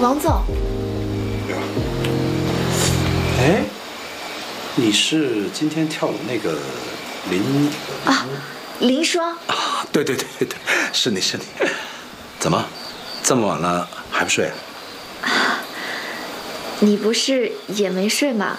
王总。 哎，你是今天跳舞那个林啊？林霜啊？对，是你。怎么，这么晚了还不睡啊？ 你不是也没睡吗？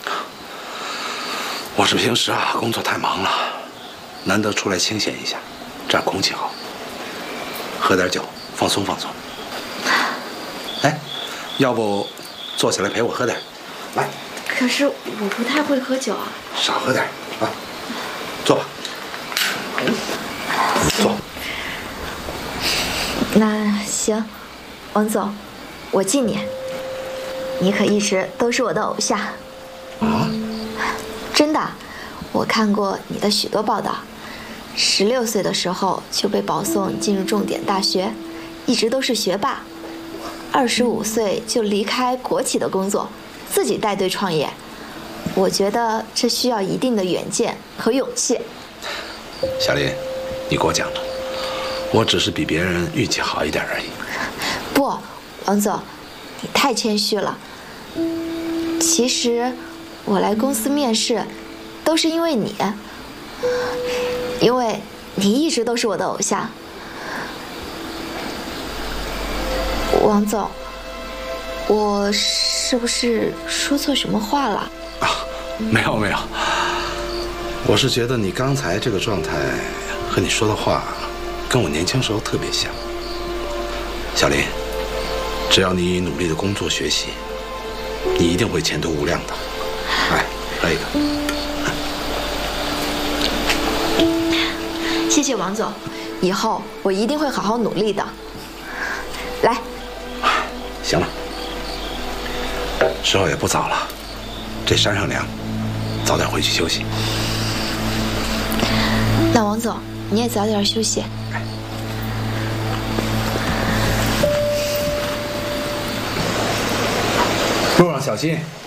我是平时工作太忙了，难得出来清闲一下，这样空气好，喝点酒放松放松。哎，要不坐起来陪我喝点？来。 可是我不太会喝酒啊。 少喝点啊，坐吧。坐。 那行，王总，我敬你。你可一直都是我的偶像。 啊？ 真的，我看过你的许多报道。16岁的时候就被保送进入重点大学，一直都是学霸。25岁就离开国企的工作，自己带队创业。我觉得这需要一定的远见和勇气。 小林，你过奖了，我只是比别人运气好一点而已。 不，王总，你太谦虚了。其实我来公司面试都是因为你，因为你一直都是我的偶像。王总，我是不是说错什么话了？ 啊，没有，我是觉得你刚才这个状态和你说的话跟我年轻时候特别像。小林，只要你努力的工作学习，你一定会前途无量的。来，喝一个。 谢谢王总，以后我一定会好好努力的。来。 行了，时候也不早了，这山上凉，早点回去休息。 那王总，你也早点休息。 路上小心。